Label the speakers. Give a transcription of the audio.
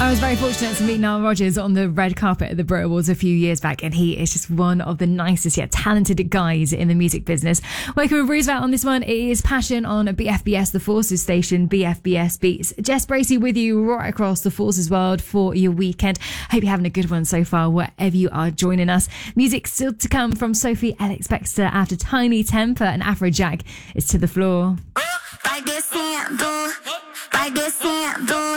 Speaker 1: I was very fortunate to meet Nile Rodgers on the red carpet at the Brit Awards a few years back, and he is just one of the nicest yet talented guys in the music business. Working with Roosevelt on this one, it is Passion on BFBS, the Forces station, BFBS Beats. Jess Bracey with you right across the Forces world for your weekend. Hope you're having a good one so far, wherever you are joining us. Music still to come from Sophie Alex Baxter after Tiny Temper and Afrojack is To The Floor.
Speaker 2: Like this, do. Like this, do.